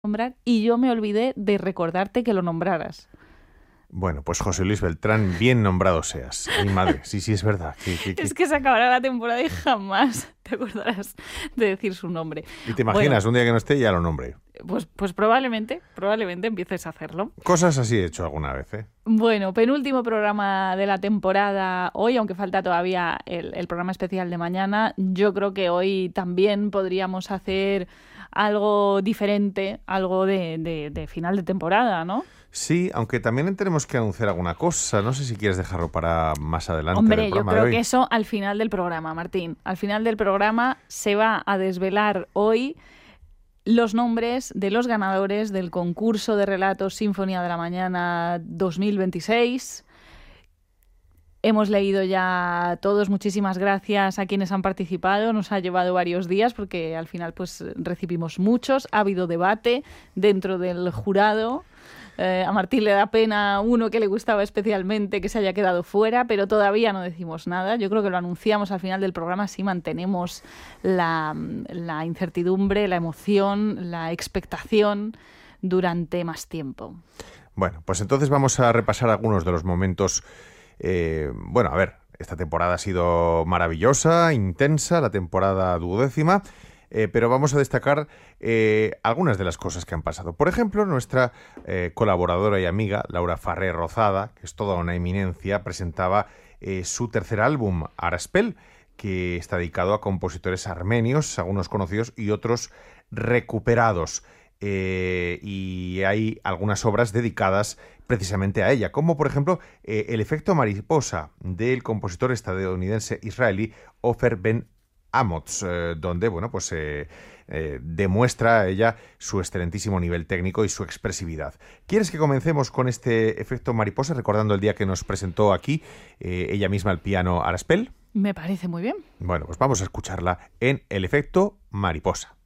nombrar y yo me olvidé de recordarte que lo nombraras. Bueno, pues José Luis Beltrán, bien nombrado seas. Mi madre, sí, es verdad. Es que se acabará la temporada y jamás te acordarás de decir su nombre. Y te imaginas, un día que no esté ya lo nombré. Pues probablemente empieces a hacerlo. Cosas así he hecho alguna vez, ¿eh? Bueno, penúltimo programa de la temporada hoy, aunque falta todavía el programa especial de mañana. Yo creo que hoy también podríamos hacer algo diferente, algo de final de temporada, ¿no? Sí, aunque también tenemos que anunciar alguna cosa. No sé si quieres dejarlo para más adelante. Hombre, yo creo que eso al final del programa, Martín. Al final del programa se va a desvelar hoy los nombres de los ganadores del concurso de relatos Sinfonía de la Mañana 2026. Hemos leído ya todos, muchísimas gracias a quienes han participado. Nos ha llevado varios días porque al final pues recibimos muchos. Ha habido debate dentro del jurado. A Martín le da pena uno que le gustaba especialmente que se haya quedado fuera, pero todavía no decimos nada. Yo creo que lo anunciamos al final del programa, así mantenemos la incertidumbre, la emoción, la expectación durante más tiempo. Bueno, pues entonces vamos a repasar algunos de los momentos. A ver, esta temporada ha sido maravillosa, intensa, la temporada 12ª. Pero vamos a destacar algunas de las cosas que han pasado. Por ejemplo, nuestra colaboradora y amiga, Laura Farré Rozada, que es toda una eminencia, presentaba su tercer álbum, Araspel, que está dedicado a compositores armenios, algunos conocidos y otros recuperados. Y hay algunas obras dedicadas precisamente a ella, como por ejemplo El efecto mariposa, del compositor estadounidense israelí Ofer Ben Amotz, donde demuestra ella su excelentísimo nivel técnico y su expresividad. ¿Quieres que comencemos con este efecto mariposa, recordando el día que nos presentó aquí ella misma al piano Araspel? Me parece muy bien. Bueno, pues vamos a escucharla en El efecto mariposa.